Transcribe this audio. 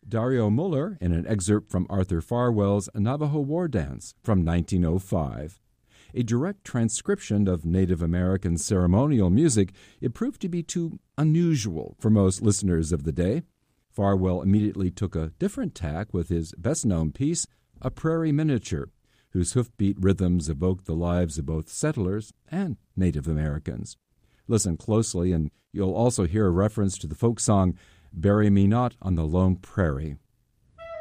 Dario Muller in an excerpt from Arthur Farwell's Navajo War Dance from 1905. A direct transcription of Native American ceremonial music, it proved to be too unusual for most listeners of the day. Farwell immediately took a different tack with his best-known piece, A Prairie Miniature, whose hoofbeat rhythms evoke the lives of both settlers and Native Americans. Listen closely, and you'll also hear a reference to the folk song, Bury Me Not on the Lone Prairie.